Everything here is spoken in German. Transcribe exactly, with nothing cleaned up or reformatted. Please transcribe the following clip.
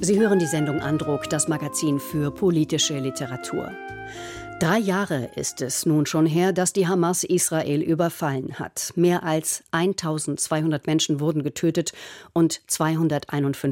Sie hören die Sendung Andruck, das Magazin für politische Literatur. Drei Jahre ist es nun schon her, dass die Hamas Israel überfallen hat. Mehr als eintausendzweihundert Menschen wurden getötet und zweihunderteinundfünfzig